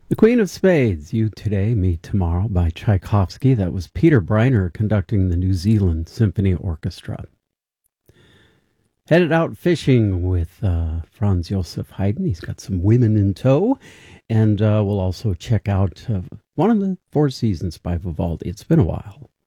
The Queen of Spades, You Today, Me Tomorrow by Tchaikovsky. That was Peter Briner conducting the New Zealand Symphony Orchestra. Headed out fishing with Franz Josef Haydn. He's got some women in tow. And we'll also check out one of the Four Seasons by Vivaldi. It's been a while.